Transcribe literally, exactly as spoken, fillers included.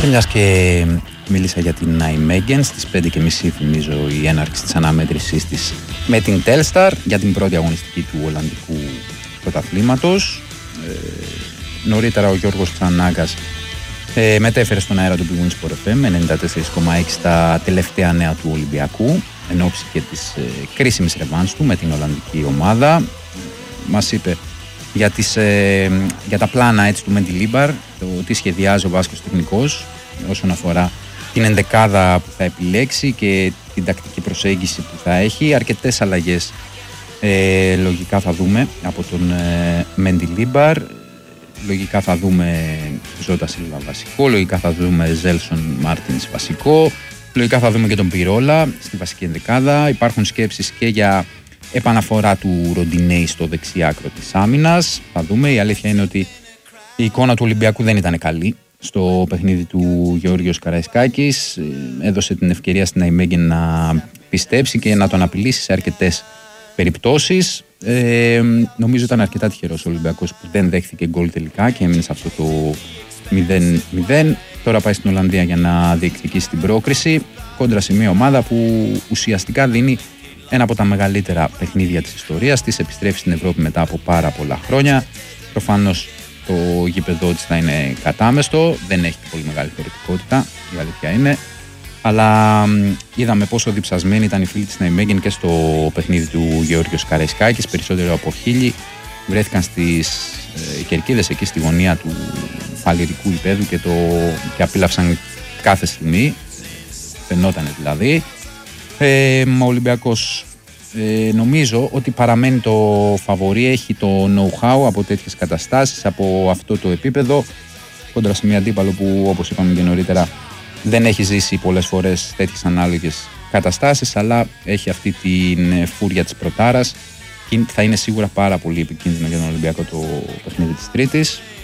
Και μιας και μίλησα για την Ναϊμέγεν, στις πέντε και μισή θυμίζω η έναρξη της αναμέτρησής της με την Telstar για την πρώτη αγωνιστική του Ολλανδικού πρωταθλήματος. Ε, νωρίτερα ο Γιώργος Τσανάγκας ε, μετέφερε στον αέρα του Big Win Sport εφ εμ ενενήντα τέσσερα κόμμα έξι τα τελευταία νέα του Ολυμπιακού εν ώψη και της ε, κρίσιμης ρεβάνς του με την Ολλανδική ομάδα. Μας είπε για, τις, ε, για τα πλάνα έτσι, του Μεντιλίμπαρ, το τι σχεδιάζει ο Βάσκος τεχνικός όσον αφορά την ενδεκάδα που θα επιλέξει και την τακτική προσέγγιση που θα έχει. Αρκετές αλλαγές ε, λογικά θα δούμε από τον ε, Μεντιλίμπαρ. Λογικά θα δούμε Ζώτα Σίλβα βασικό, λογικά θα δούμε Ζέλσον Μάρτινς βασικό, λογικά θα δούμε και τον Πυρόλα στη βασική ενδεκάδα. Υπάρχουν σκέψεις και για επαναφορά του Ροντινέη στο δεξί άκρο της άμυνας. Θα δούμε. Η αλήθεια είναι ότι η εικόνα του Ολυμπιακού δεν ήταν καλή στο παιχνίδι του Γεώργιος Καραϊσκάκης. Έδωσε την ευκαιρία στην Ναϊμέγεν να πιστέψει και να τον απειλήσει σε αρκετές περιπτώσεις. Ε, νομίζω ήταν αρκετά τυχερός ο Ολυμπιακός που δεν δέχθηκε γκολ τελικά και έμεινε σε αυτό το μηδέν μηδέν. Τώρα πάει στην Ολλανδία για να διεκδικήσει την πρόκριση κόντρα σε μια ομάδα που ουσιαστικά δίνει ένα από τα μεγαλύτερα παιχνίδια της ιστορίας της. Επιστρέφει στην Ευρώπη μετά από πάρα πολλά χρόνια. Προφανώς το γήπεδό της θα είναι κατάμεστο, δεν έχει πολύ μεγάλη θεωρητικότητα, η αλήθεια είναι. Αλλά είδαμε πόσο διψασμένοι ήταν οι φίλοι της Ναϊμέγεν και στο παιχνίδι του Γεώργιος Καραϊσκάκης. Περισσότερο από χίλιοι βρέθηκαν στις ε, κερκίδες εκεί στη γωνία του φαλιρικού γηπέδου και, το, και απίλαυσαν κάθε στιγμή. Φαινότανε δηλαδή. Ε, ο Ολυμπιακός ε, νομίζω ότι παραμένει το φαβορί, έχει το know-how από τέτοιες καταστάσεις, από αυτό το επίπεδο, κόντρα σε μια αντίπαλο που όπως είπαμε και νωρίτερα δεν έχει ζήσει πολλές φορές τέτοιες ανάλογες καταστάσεις, αλλά έχει αυτή την φούρια της πρωτάρας και θα είναι σίγουρα πάρα πολύ επικίνδυνο για τον Ολυμπιακό το παιχνίδι της Τρίτης.